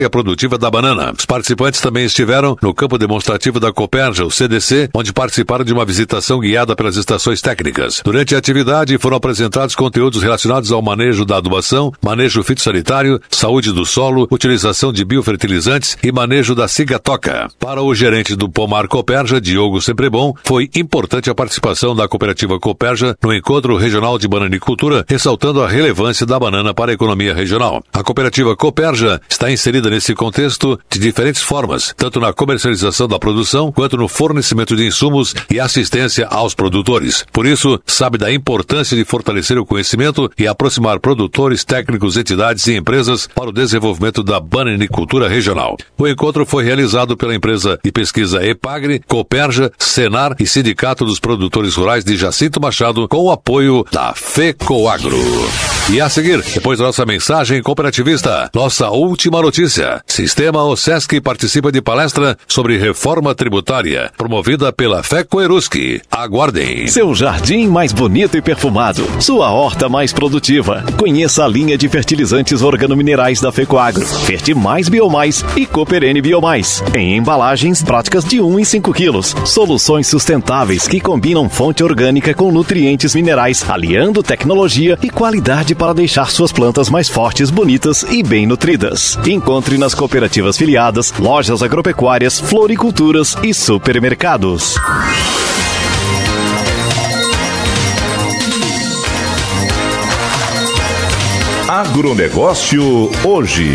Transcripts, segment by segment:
e produtiva da banana. Os participantes também estiveram no campo demonstrativo da Cooperja, o CDC, onde participaram de uma visitação guiada pelas estações técnicas. Durante a atividade foram apresentados conteúdos relacionados ao manejo da adubação, manejo fitossanitário, saúde do solo, utilização de biofertilizantes e manejo da cigatoca. Para o gerente do Pomar Cooperja, Diogo Semprebon, foi importante a participação da cooperativa Cooperja no Encontro Regional de Bananicultura, ressaltando a relevância da banana para a economia regional. A cooperativa Cooperja está inserida nesse contexto de diferentes formas, tanto na comercialização da produção, quanto no fornecimento de insumos e assistência aos produtores. Por isso, sabe da importância de fortalecer o conhecimento e aproximar produtores, técnicos, entidades e empresas para o desenvolvimento da bananicultura regional. O encontro foi realizado pela empresa de pesquisa EPAGRE, Cooperja, Senar e Sindicato dos Produtores Rurais de Jacinto Machado, com o apoio da FECOAGRO. E a seguir, depois da nossa mensagem cooperativista, nossa última notícia. Sistema OSESC participa de palestra sobre reforma tributária, promovida pela FECOERUSC. Aguardem. Seu jardim mais bonito e perfumado. Sua horta mais produtiva. Conheça a linha de fertilizantes organominerais da FECOAGRO. Fertimais Biomais e Cooperene Biomais. Em embalagens práticas de 1 em 5 quilos. Soluções sustentáveis que combinam fonte orgânica com nutrientes minerais, aliando tecnologia e qualidade para deixar suas plantas mais fortes, bonitas e bem nutridas. Encontre nas cooperativas filiadas, lojas agropecuárias, floriculturas e supermercados. Agronegócio hoje.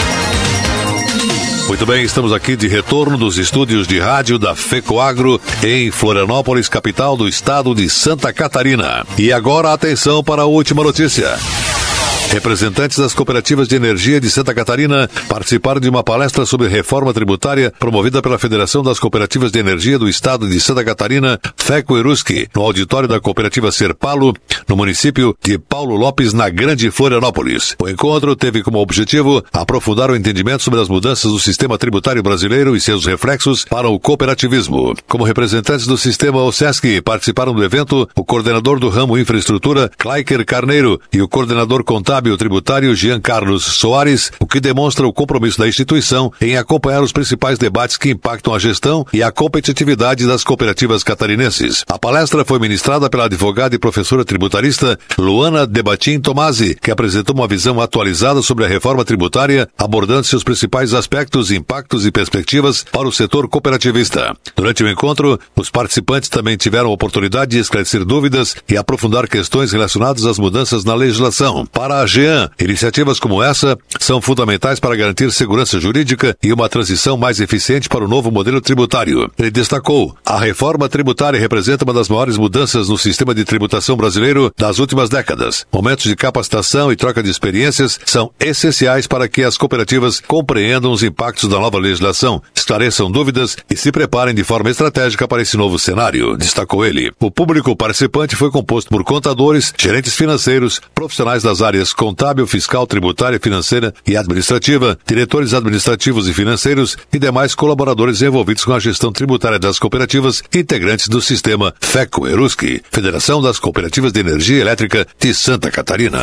Muito bem, estamos aqui de retorno dos estúdios de rádio da FECOAGRO em Florianópolis, capital do estado de Santa Catarina. E agora atenção para a última notícia. Representantes das cooperativas de energia de Santa Catarina participaram de uma palestra sobre reforma tributária promovida pela Federação das Cooperativas de Energia do Estado de Santa Catarina, FECOERUSC, no auditório da cooperativa Serpalo, no município de Paulo Lopes, na Grande Florianópolis. O encontro teve como objetivo aprofundar o entendimento sobre as mudanças do sistema tributário brasileiro e seus reflexos para o cooperativismo. Como representantes do sistema OSESC participaram do evento o coordenador do ramo infraestrutura, Claiker Carneiro, e o coordenador contábil tributário Jean Carlos Soares, o que demonstra o compromisso da instituição em acompanhar os principais debates que impactam a gestão e a competitividade das cooperativas catarinenses. A palestra foi ministrada pela advogada e professora tributarista Luana Debatim Tomasi, que apresentou uma visão atualizada sobre a reforma tributária, abordando seus principais aspectos, impactos e perspectivas para o setor cooperativista. Durante o encontro, os participantes também tiveram a oportunidade de esclarecer dúvidas e aprofundar questões relacionadas às mudanças na legislação. Para a Jean, iniciativas como essa são fundamentais para garantir segurança jurídica e uma transição mais eficiente para o novo modelo tributário. Ele destacou: a reforma tributária representa uma das maiores mudanças no sistema de tributação brasileiro das últimas décadas. Momentos de capacitação e troca de experiências são essenciais para que as cooperativas compreendam os impactos da nova legislação, esclareçam dúvidas e se preparem de forma estratégica para esse novo cenário, destacou ele. O público participante foi composto por contadores, gerentes financeiros, profissionais das áreas contábil, fiscal, tributária, financeira e administrativa, diretores administrativos e financeiros e demais colaboradores envolvidos com a gestão tributária das cooperativas integrantes do sistema FECOERUSC, Federação das Cooperativas de Energia Elétrica de Santa Catarina.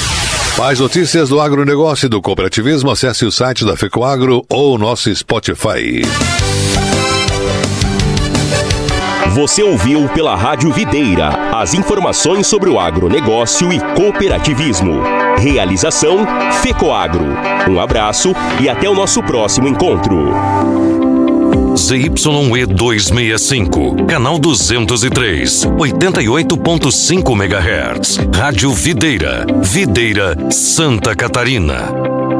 Mais notícias do agronegócio e do cooperativismo, acesse o site da FECOAGRO ou o nosso Spotify. Você ouviu pela Rádio Videira as informações sobre o agronegócio e cooperativismo. Realização FECOAGRO. Um abraço e até o nosso próximo encontro. ZYE 265, canal 203, 88.5 MHz. Rádio Videira, Videira, Santa Catarina.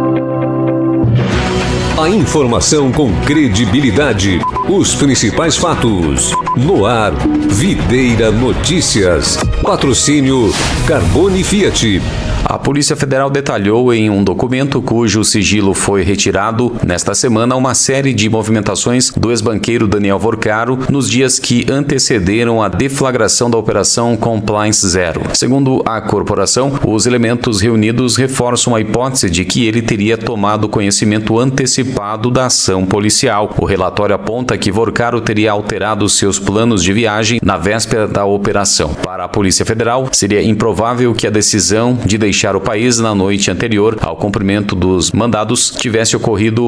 A informação com credibilidade. Os principais fatos. No ar, Videira Notícias. Patrocínio Carbone Fiat. A Polícia Federal detalhou em um documento cujo sigilo foi retirado nesta semana uma série de movimentações do ex-banqueiro Daniel Vorcaro nos dias que antecederam a deflagração da Operação Compliance Zero. Segundo a corporação, os elementos reunidos reforçam a hipótese de que ele teria tomado conhecimento antecipado da ação policial. O relatório aponta que Vorcaro teria alterado seus planos de viagem na véspera da operação. Para a Polícia Federal, seria improvável que a decisão de deixar deixar o país na noite anterior ao cumprimento dos mandados tivesse ocorrido